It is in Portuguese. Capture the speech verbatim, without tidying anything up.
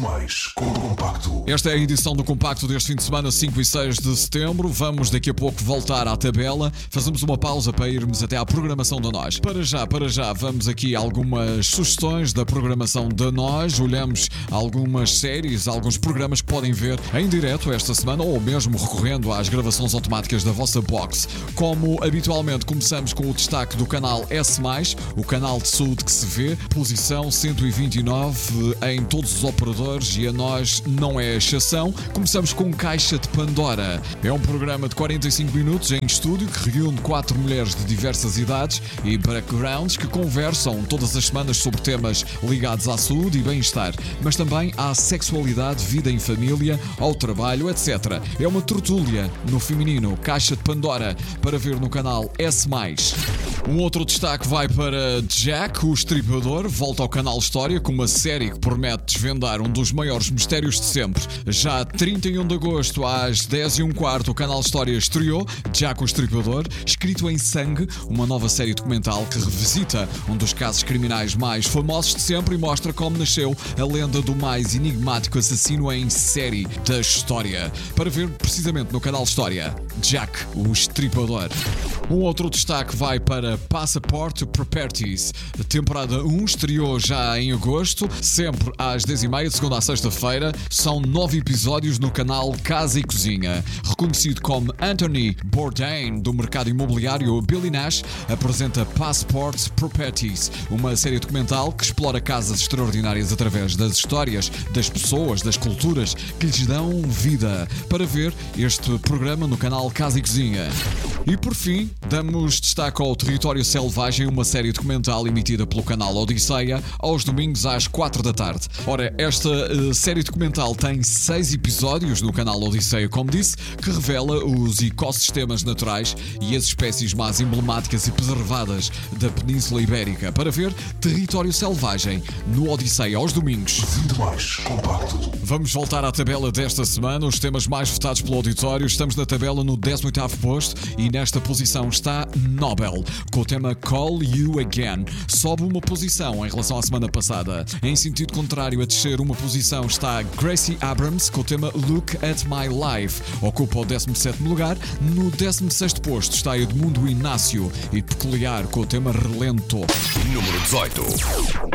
mais com o Compacto. Esta é a edição do Compacto deste fim de semana, cinco e seis de setembro. Vamos daqui a pouco voltar à tabela. Fazemos uma pausa para irmos até à programação da Nós. Para já, para já, vamos aqui a algumas sugestões da programação da Nós. Olhamos algumas séries, alguns programas que podem ver em direto esta semana ou mesmo recorrendo às gravações automáticas da vossa box. Como habitualmente, começamos com o destaque do canal S mais, o canal de saúde que se vê, posição cento e vinte e nove em todos os operadores e a Nós não é exceção. Começamos com Caixa de Pandora. É um programa de quarenta e cinco minutos em estúdio que reúne quatro mulheres de diversas idades e backgrounds que conversam todas as semanas sobre temas ligados à saúde e bem-estar, mas também à sexualidade, vida em família, ao trabalho, etcétera. É uma tertúlia no feminino, Caixa de Pandora, para ver no canal S mais. Um outro destaque vai para Jack, o Estripador, volta ao canal História com uma série que promete desvendar um dos maiores mistérios de sempre. Já trinta e um de agosto, às dez e um quarto, o canal História estreou Jack, o Estripador, escrito em sangue, uma nova série documental que revisita um dos casos criminais mais famosos de sempre e mostra como nasceu a lenda do mais enigmático assassino em série da história. Para ver precisamente no canal História, Jack, o Estripador. Um outro destaque vai para Passport Properties. A temporada um estreou já em agosto, sempre às dez e meia, de segunda a sexta-feira. São nove episódios no canal Casa e Cozinha. Reconhecido como Anthony Bourdain do mercado imobiliário, Billy Nash apresenta Passport Properties, uma série documental que explora casas extraordinárias através das histórias, das pessoas, das culturas que lhes dão vida. Para ver este programa no canal Casa e Cozinha. E por fim, damos destaque ao Território Selvagem, uma série documental emitida pelo canal Odisseia aos domingos às quatro da tarde. Ora, esta uh, série documental tem seis episódios no canal Odisseia, como disse, que revela os ecossistemas naturais e as espécies mais emblemáticas e preservadas da Península Ibérica. Para ver Território Selvagem no Odisseia aos domingos. Muito mais Compacto. Vamos voltar à tabela desta semana, os temas mais votados pelo auditório. Estamos na tabela no décimo oitavo posto e nesta posição está Nobel, com o tema Call You Again. Sobe uma posição em relação à semana passada. Em sentido contrário, a descer uma posição está Gracie Abrams, com o tema Look at My Life. Ocupa o décimo sétimo lugar. No décimo sexto posto está Edmundo Inácio e Peculiar, com o tema Relento. Número dezoito.